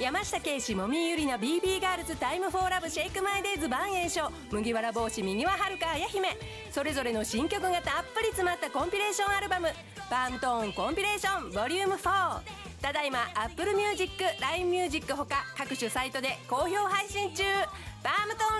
山下圭史、もみゆりな、 BB ガールズ、タイムフォーラブ、シェイクマイデイズ、万栄翔、麦わら帽子、右ははるか、あや姫、それぞれの新曲がたっぷり詰まったコンピレーションアルバム、パームトーンコンピレーションボリューム4、ただいま Apple Music、LINE Music ほか各種サイトで好評配信中。パームトーン